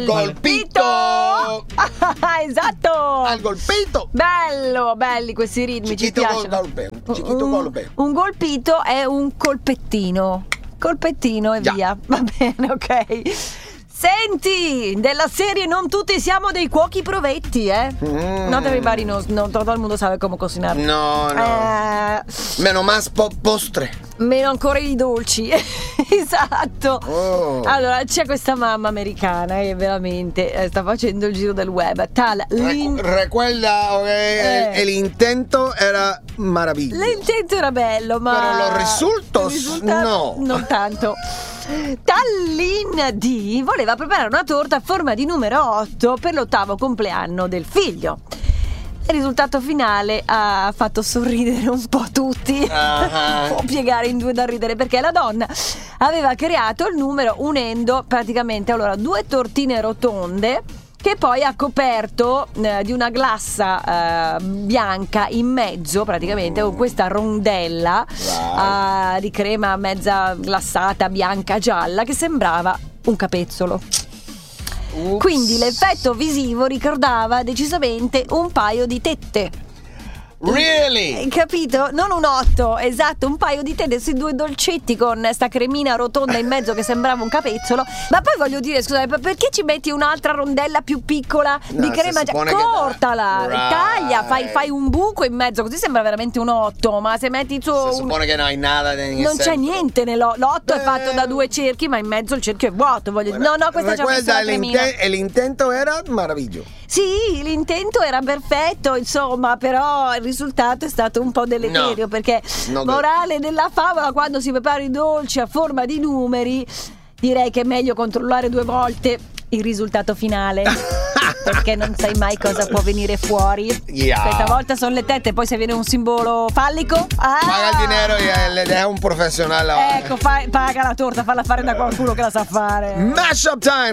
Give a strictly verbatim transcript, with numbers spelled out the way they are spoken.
Al golpito! Esatto! Al golpito! Bello, belli questi ritmi, Chiquito ci piacciono. golpe. Chiquito un, golpe. un golpito è un colpettino. Colpettino e Già. via. Va bene, ok. Senti, della serie non tutti siamo dei cuochi provetti, eh? Mm. Not everybody knows, no, todo el mundo sabe come cucinare. No, no. Eh, Meno más po- postre. meno ancora i dolci. Esatto. Oh. Allora, c'è questa mamma americana che veramente eh, sta facendo il giro del web. Tal Lin- Recu- recuerda, ok, Eh. el, el intento era maravilloso. L'intento era bello, ma Però los resultados, il risultato no. non tanto. Tallinn D voleva preparare una torta a forma di numero otto per l'ottavo compleanno del figlio. Il risultato finale ha fatto sorridere un po' tutti. Ah. Può piegare in due da ridere, perché la donna aveva creato il numero unendo praticamente allora due tortine rotonde che poi ha coperto eh, di una glassa eh, bianca in mezzo, praticamente con questa rondella eh, di crema mezza glassata bianca gialla che sembrava un capezzolo. Ups. Quindi l'effetto visivo ricordava decisamente un paio di tette. Really? Capito? Non un otto, esatto, un paio di tette, questi due dolcetti con sta cremina rotonda in mezzo che sembrava un capezzolo. Ma poi voglio dire, scusate, ma perché ci metti un'altra rondella più piccola No, di si crema già? suppone che- Cortala, Right. taglia, fai, fai un buco in mezzo, così sembra veramente un otto. Ma se metti su Se un- suppone che no hay nada en non el c'è centro. niente nello l'otto è Beh. fatto da due cerchi, ma in mezzo il cerchio è vuoto. Voglio dire. No, no, questa c'è Recuerda, la el, cremina. inte- el intento era maravilloso. Sì, l'intento era perfetto, insomma, però il risultato è stato un po' deleterio, No. perché No, morale della favola, quando si preparano i dolci a forma di numeri, direi che è meglio controllare due volte il risultato finale. Perché non sai mai cosa può venire fuori. Yeah. Questa volta sono le tette, poi se viene un simbolo fallico, ah! Paga el dinero y eh, le deja un profesional. Ecco, fa- paga la torta, falla fare da qualcuno che la sa fare. Mashup time.